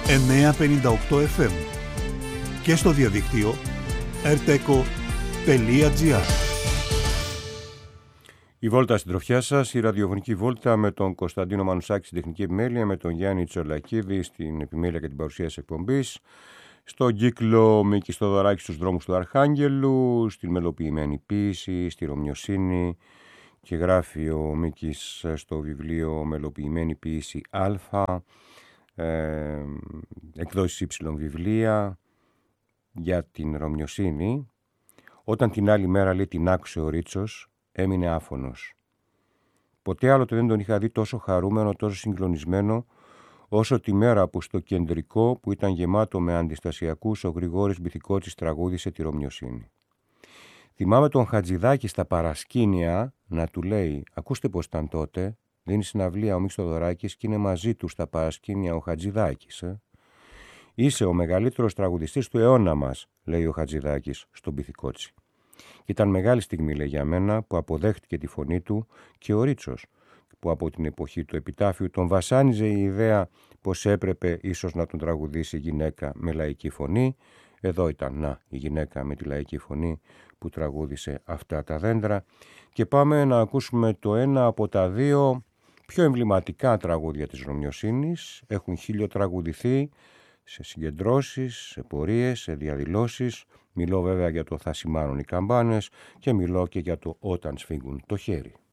958 FM και στο διαδίκτυο rteco.gr. Η Βόλτα στην τροφιά σας, η ραδιοφωνική Βόλτα με τον Κωνσταντίνο Μανουσάκη στην τεχνική επιμέλεια, με τον Γιάννη Τσολακίδη στην επιμέλεια και την παρουσίαση εκπομπής, στον κύκλο Μίκης Θοδωράκη στους δρόμους του Αρχάγγελου, στην μελοποιημένη ποίηση, στη Ρωμιοσύνη, και γράφει ο Μίκης στο βιβλίο Μελοποιημένη ποίηση Α, εκδόσεις Y βιβλία για την Ρωμιοσύνη. Όταν την άλλη μέρα, λέει, την άκουσε ο Ρίτσος, έμεινε άφωνος. Ποτέ άλλοτε δεν τον είχα δει τόσο χαρούμενο, τόσο συγκλονισμένο, όσο τη μέρα που στο κεντρικό, που ήταν γεμάτο με αντιστασιακούς, ο Γρηγόρης Μπιθικότσης τραγούδισε τη Ρωμιοσύνη. Θυμάμαι τον Χατζηδάκη στα παρασκήνια να του λέει: «Ακούστε πως ήταν τότε, δίνει συναυλία ο Μίκης Θοδωράκης και είναι μαζί του στα παρασκήνια ο Χατζηδάκης. Είσαι ο μεγαλύτερος τραγουδιστής του αιώνα μας», λέει ο Χατζηδάκης στον Μπιθικότσι. Και ήταν μεγάλη στιγμή, λέει, για μένα, που αποδέχτηκε τη φωνή του και ο Ρίτσος, που από την εποχή του επιτάφιου τον βασάνιζε η ιδέα πως έπρεπε ίσως να τον τραγουδήσει γυναίκα με λαϊκή φωνή. Εδώ ήταν, να, η γυναίκα με τη λαϊκή φωνή που τραγούδισε αυτά τα δέντρα. Και πάμε να ακούσουμε το ένα από τα δύο πιο εμβληματικά τραγούδια της Ρωμιοσύνης. Έχουν χιλιοτραγουδηθεί σε συγκεντρώσεις, σε πορείες, σε διαδηλώσεις. Μιλώ βέβαια για το «Θα σημάνουν οι καμπάνες» και μιλώ και για το «Όταν σφίγγουν το χέρι».